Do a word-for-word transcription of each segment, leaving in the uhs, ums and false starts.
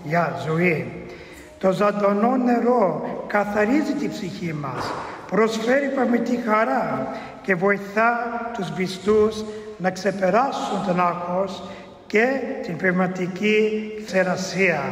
για ζωή. Το ζωντανό νερό καθαρίζει τη ψυχή μας, προσφέρει παμετή χαρά και βοηθά τους πιστούς να ξεπεράσουν τον άγχος και την πνευματική ξερασία.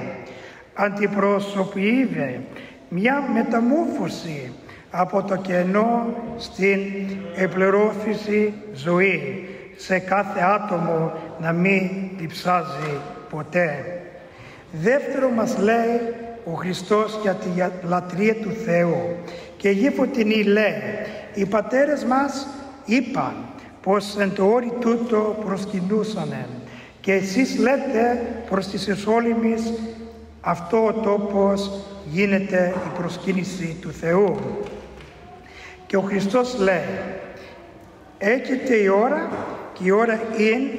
Αντιπροσωπεύει μια μεταμόρφωση από το κενό στην επληρώθηση ζωή, σε κάθε άτομο να μην διψάζει ποτέ. Δεύτερο μας λέει ο Χριστός για τη λατρεία του Θεού. Και η Φωτεινή λέει, οι πατέρες μας είπαν πως εν το όρι τούτο προσκυνούσανε και εσείς λέτε προς τις Ιερουσαλήμης αυτό ο τόπος γίνεται η προσκύνηση του Θεού. Και ο Χριστός λέει, έρχεται η ώρα και η ώρα είναι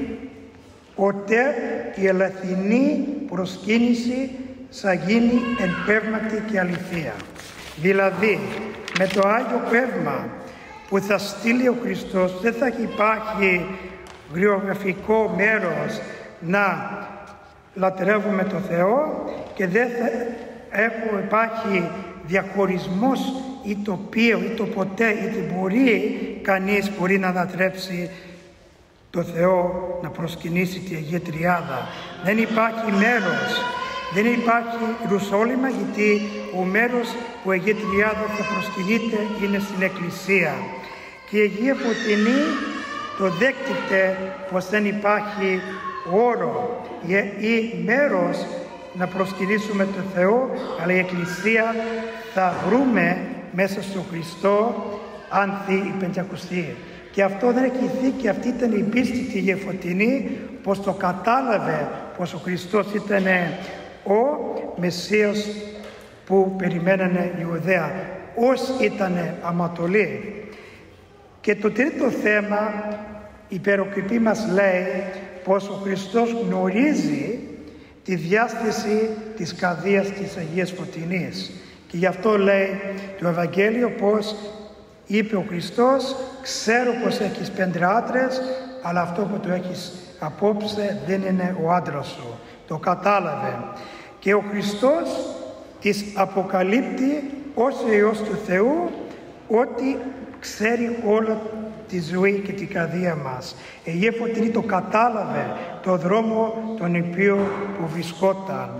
ότε η αληθινή προσκύνηση θα γίνει εν πνεύματι και αληθεία. Δηλαδή, με το Άγιο Πνεύμα που θα στείλει ο Χριστός δεν θα υπάρχει γεωγραφικό μέρος να λατρεύουμε το Θεό και δεν θα έχω, υπάρχει διαχωρισμός ή τοπίο ή το ποτέ ή δεν μπορεί κανείς μπορεί να λατρέψει το Θεό, να προσκυνήσει τη Αγία Τριάδα. Δεν υπάρχει μέρος, δεν υπάρχει Ιερουσάλημα, γιατί ο μέρος που η Αγία Τριάδα θα προσκυνείται είναι στην Εκκλησία. Και η Αγία Φωτεινή το δέχτηκε πως δεν υπάρχει όρο ή μέρος να προσκυνήσουμε τον Θεό, αλλά η Εκκλησία θα βρούμε μέσα στον Χριστό άνθη η Πεντηκοστή. Και αυτό δεν έχει δει, και αυτή ήταν η πίστη τη Αγία Φωτεινή, πως το κατάλαβε πως ο Χριστός ήταν ο Μεσσίας που περιμένανε οι Ιουδαία, ως ήταν αματολή. Και το τρίτο θέμα, η περοκριτή μας λέει πως ο Χριστός γνωρίζει τη διάσταση της καρδίας της Αγίας Φωτεινής. Και γι' αυτό λέει το Ευαγγέλιο πως είπε ο Χριστός, ξέρω πως έχεις πέντε άντρες, αλλά αυτό που το έχεις απόψε δεν είναι ο άντρας σου. Το κατάλαβε. Και ο Χριστός της αποκαλύπτει ως Υιός του Θεού ότι ξέρει όλα τη ζωή και την καρδία μας. Η Αγία Φωτεινή το κατάλαβε, το δρόμο τον οποίο που βρισκόταν.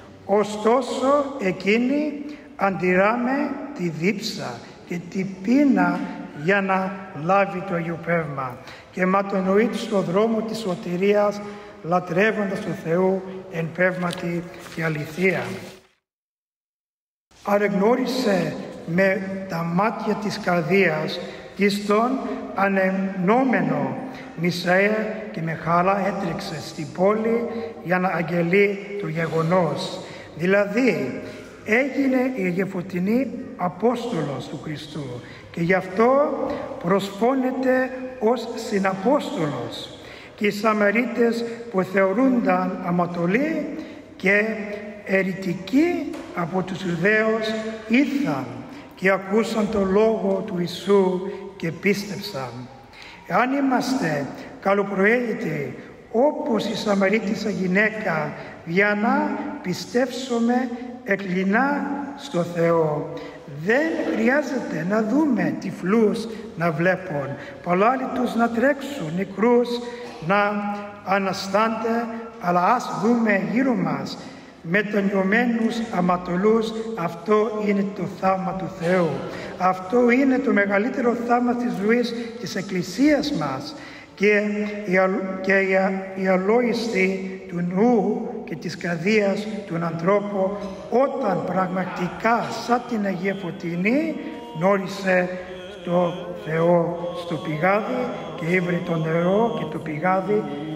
Ωστόσο εκείνη αντιράμε τη δίψα και την πείνα για να λάβει το Αγίο Πνεύμα και ματονοεί στο δρόμο της σωτηρίας, λατρεύοντας τον Θεό εν πνεύματι και αληθεία. Ανεγνώρισε με τα μάτια της καρδίας της τον ανεμνόμενο Μισαία και με χαρά έτρεξε στην πόλη για να αγγελεί το γεγονός. Δηλαδή έγινε η Αγία Φωτεινή Απόστολος του Χριστού και γι' αυτό προσφώνεται ως συναπόστολος. Και οι Σαμαρίτες που θεωρούνταν αματολοί και αιρετικοί από τους Ιουδαίους ήρθαν και ακούσαν το λόγο του Ιησού και πίστεψαν. Αν είμαστε καλοπροαίρετοι όπως η Σαμαρίτισσα γυναίκα για να πιστέψουμε εκλινά στο Θεό, δεν χρειάζεται να δούμε τυφλούς να βλέπουν, πολλοί τους να τρέξουν, νεκρούς να αναστάνται, αλλά ας δούμε γύρω μας μετανιωμένους αματολούς. Αυτό είναι το θαύμα του Θεού. Αυτό είναι το μεγαλύτερο θαύμα της ζωής της Εκκλησίας μας και η, και η, η αλόιστη του νου και της καρδίας του ανθρώπου, όταν πραγματικά σαν την Αγία Φωτεινή γνώρισε το Θεό στο πηγάδι και ήβρε το νερό και το πηγάδι